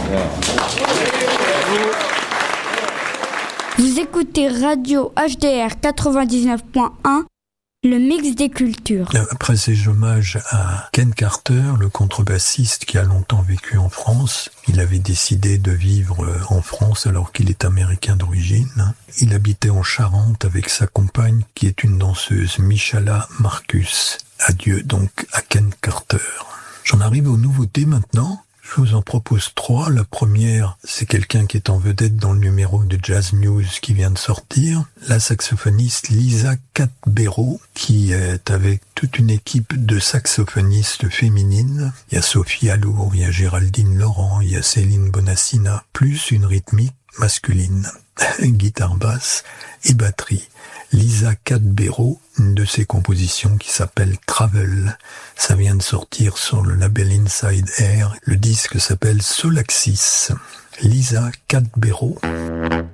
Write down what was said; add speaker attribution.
Speaker 1: Vous écoutez Radio HDR 99.1, le mix des cultures.
Speaker 2: Après ces hommages à Ken Carter, le contrebassiste qui a longtemps vécu en France, il avait décidé de vivre en France alors qu'il est américain d'origine. Il habitait en Charente avec sa compagne qui est une danseuse, Michala Marcus. Adieu donc à Ken Carter. J'en arrive aux nouveautés maintenant. Je vous en propose 3. La première, c'est quelqu'un qui est en vedette dans le numéro de Jazz News qui vient de sortir. La saxophoniste Lisa Cadbero, qui est avec toute une équipe de saxophonistes féminines. Il y a Sophie Allour, il y a Géraldine Laurent, il y a Céline Bonassina, plus une rythmique masculine, guitare basse et batterie. Lisa Cadbero, une de ses compositions qui s'appelle Travel. Ça vient de sortir sur le label Inside Air. Le disque s'appelle Solaxis. Lisa Cadbero.